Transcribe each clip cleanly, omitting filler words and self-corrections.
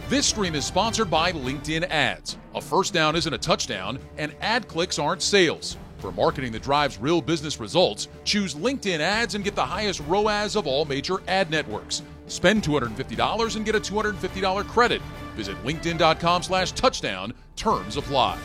This stream is sponsored by LinkedIn Ads. A first down isn't a touchdown, and ad clicks aren't sales. For marketing that drives real business results, choose LinkedIn Ads and get the highest ROAS of all major ad networks. Spend $250 and get a $250 credit. Visit linkedin.com/touchdown. Terms apply.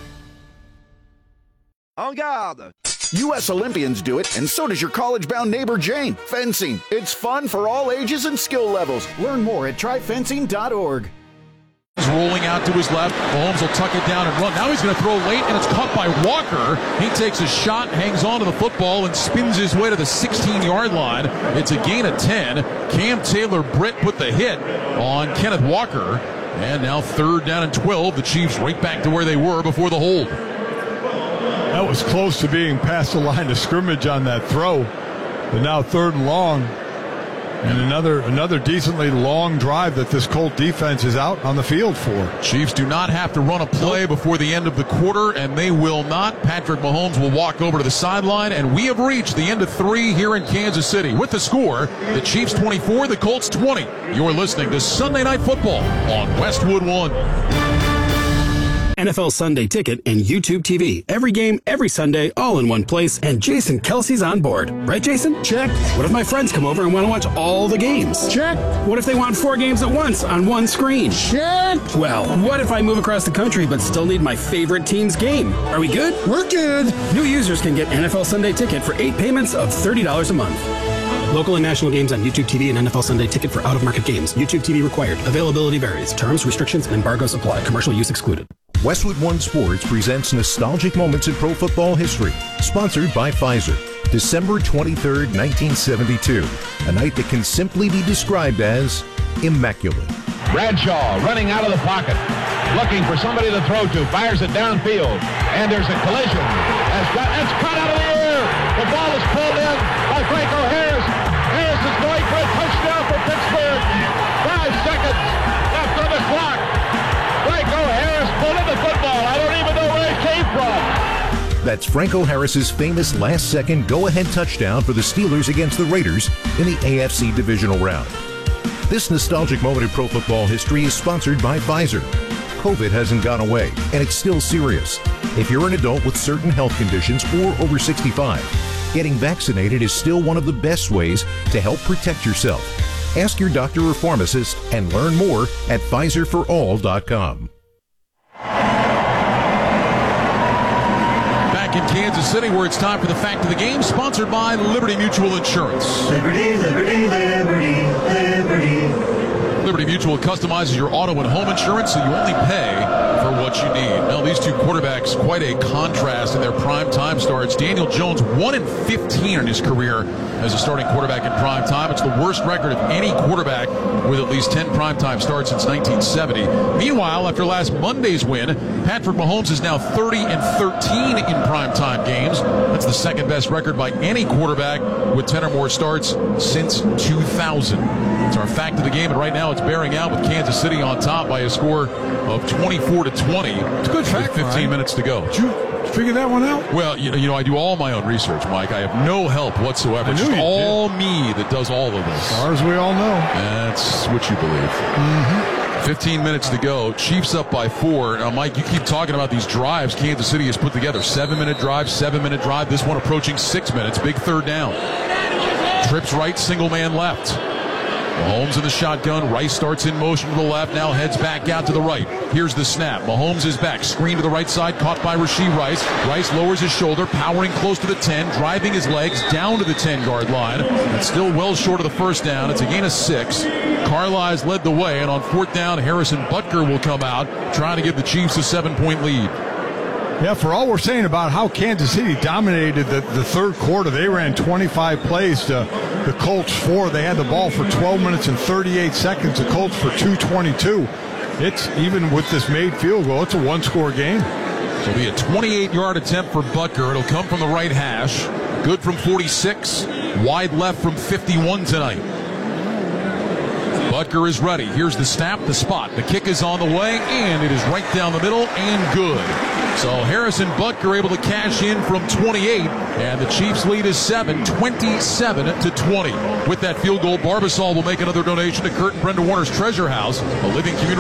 En garde! U.S. Olympians do it, and so does your college-bound neighbor Jane. Fencing. It's fun for all ages and skill levels. Learn more at tryfencing.org. He's rolling out to his left. Mahomes will tuck it down and run. Now he's going to throw late, and it's caught by Walker. He takes a shot, hangs on to the football, and spins his way to the 16-yard line. It's a gain of 10. Cam Taylor-Britt put the hit on Kenneth Walker. And now third down and 12. The Chiefs right back to where they were before the hold. That was close to being past the line of scrimmage on that throw. But now third and long. And another decently long drive that this Colt defense is out on the field for. Chiefs do not have to run a play before the end of the quarter, and they will not. Patrick Mahomes will walk over to the sideline, and we have reached the end of 3 here in Kansas City. With the score, the Chiefs 24, the Colts 20. You're listening to Sunday Night Football on Westwood One. NFL Sunday Ticket and YouTube TV. Every game, every Sunday, all in one place, and Jason Kelsey's on board. Right, Jason? Check. What if my friends come over and want to watch all the games? Check. What if they want 4 games at once on one screen? Check. Well, what if I move across the country but still need my favorite team's game? Are we good? We're good. New users can get NFL Sunday Ticket for 8 payments of $30 a month. Local and national games on YouTube TV and NFL Sunday Ticket for out-of-market games. YouTube TV required. Availability varies. Terms, restrictions, and embargoes apply. Commercial use excluded. Westwood One Sports presents Nostalgic Moments in Pro Football History, sponsored by Pfizer. December 23rd, 1972, a night that can simply be described as immaculate. Bradshaw running out of the pocket, looking for somebody to throw to, fires it downfield, and there's a collision. It's cut out of the air. The ball is pulled in by Franco Harris. Harris is going for a touchdown for Pittsburgh. 5 seconds left on the clock. Franco Harris pulled in the football. I don't even know where it came from. That's Franco Harris's famous last-second go-ahead touchdown for the Steelers against the Raiders in the AFC divisional round. This nostalgic moment in pro football history is sponsored by Pfizer. COVID hasn't gone away, and it's still serious. If you're an adult with certain health conditions or over 65, getting vaccinated is still one of the best ways to help protect yourself. Ask your doctor or pharmacist and learn more at PfizerForAll.com. Back in Kansas City, where it's time for the Fact of the Game, sponsored by Liberty Mutual Insurance. Liberty, liberty, liberty, liberty. Liberty Mutual customizes your auto and home insurance so you only pay for what you need. Now, these two quarterbacks, quite a contrast in their prime time starts. Daniel Jones, 1-15 in his career as a starting quarterback in prime time. It's the worst record of any quarterback with at least 10 primetime starts since 1970. Meanwhile, after last Monday's win, Patrick Mahomes is now 30-13 in primetime games. That's the second best record by any quarterback with 10 or more starts since 2000. It's our Fact of the Game, and right now it's bearing out with Kansas City on top by a score of 24-20. It's a good fact, 15 Ryan. minutes to go. Did you figure that one out? Well, you know, I do all my own research, Mike. I have no help whatsoever. It's just all me that does all of this. As far as we all know. That's what you believe. Mm-hmm. 15 minutes to go. Chiefs up by 4. Now, Mike, you keep talking about these drives Kansas City has put together. 7-minute drive, 7-minute drive. This one approaching 6 minutes. Big third down. Trips right, single man left. Mahomes in the shotgun. Rice starts in motion to the left. Now heads back out to the right. Here's the snap. Mahomes is back. Screen to the right side. Caught by Rashee Rice. Rice lowers his shoulder. Powering close to the 10. Driving his legs down to the 10-yard line. It's still well short of the first down. It's a gain of 6. Carlisle's led the way. And on 4th down, Harrison Butker will come out, trying to give the Chiefs a 7-point lead. Yeah, for all we're saying about how Kansas City dominated the third quarter, they ran 25 plays to the Colts 4. They had the ball for 12 minutes and 38 seconds. The Colts for 2:22. It's, even with this made field goal, it's a one-score game. It'll be a 28-yard attempt for Butker. It'll come from the right hash. Good from 46. Wide left from 51 tonight. Butker is ready. Here's the snap, the spot. The kick is on the way, and it is right down the middle and good. So Harrison Butker able to cash in from 28, and the Chiefs lead is 27-20. With that field goal, Barbasol will make another donation to Kurt and Brenda Warner's Treasure House, a living community